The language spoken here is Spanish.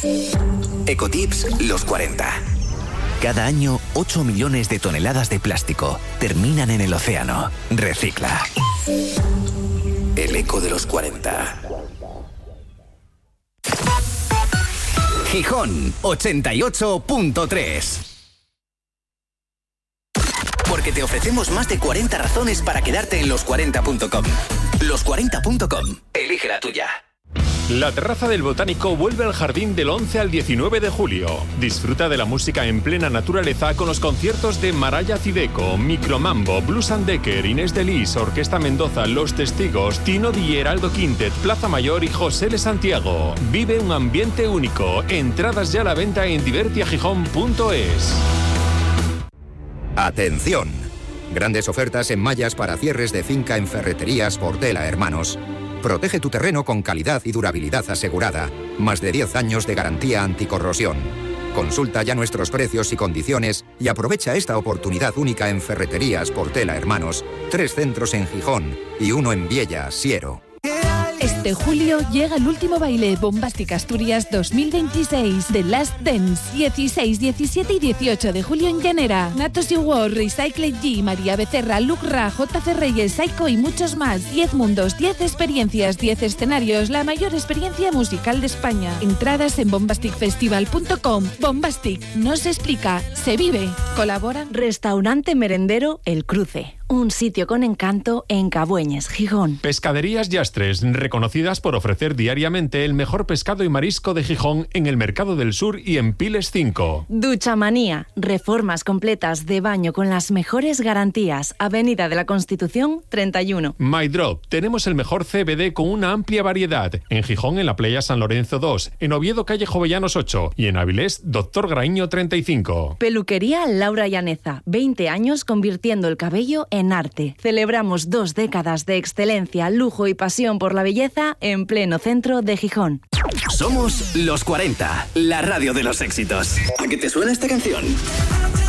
Ecotips los 40. Cada año, 8 millones de toneladas de plástico terminan en el océano. Recicla. El eco de los 40. Gijón, 88.3. Porque te ofrecemos más de 40 razones para quedarte en los40.com. Los40.com. Elige la tuya. La Terraza del Botánico vuelve al jardín del 11 al 19 de julio. Disfruta de la música en plena naturaleza con los conciertos de Maraya Cideco, Micromambo, Blues and Decker, Inés de Lis, Orquesta Mendoza, Los Testigos, Tino Di Heraldo Quintet, Plaza Mayor y José L. Santiago. Vive un ambiente único. Entradas ya a la venta en divertiagijón.es. ¡Atención! Grandes ofertas en mallas para cierres de finca en Ferreterías Portela Hermanos. Protege tu terreno con calidad y durabilidad asegurada. Más de 10 años de garantía anticorrosión. Consulta ya nuestros precios y condiciones y aprovecha esta oportunidad única en Ferreterías Portela Hermanos. 3 centros en Gijón y 1 en Viella, Siero. Este julio llega el último baile Bombastic Asturias 2026 The Last Dance, 16, 17 y 18 de julio en Llanera. Natos y War, Recycle G, María Becerra, Lucra, JC Reyes, Psycho y muchos más. 10 mundos, 10 experiencias, 10 escenarios, la mayor experiencia musical de España. Entradas en bombasticfestival.com. Bombastic, no se explica, se vive. Colaboran Restaurante Merendero El Cruce, un sitio con encanto en Cabueñes, Gijón. Pescaderías Yastres, reconocidas por ofrecer diariamente el mejor pescado y marisco de Gijón en el Mercado del Sur y en Piles 5. Duchamanía, reformas completas de baño con las mejores garantías. Avenida de la Constitución 31. My Drop, tenemos el mejor CBD con una amplia variedad. En Gijón, en la Playa San Lorenzo 2, en Oviedo, calle Jovellanos 8 y en Avilés, Doctor Graíño 35. Peluquería Laura Llaneza, 20 años convirtiendo el cabello en arte. Celebramos 2 décadas de excelencia, lujo y pasión por la belleza en pleno centro de Gijón. Somos Los 40, la radio de los éxitos. ¿A qué te suena esta canción?